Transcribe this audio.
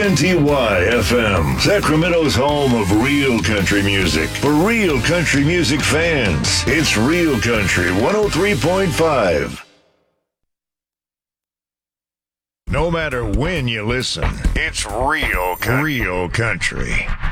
WNTY FM, Sacramento's home of real country music. For real country music fans, it's Real Country 103.5. No matter when you listen, it's real country.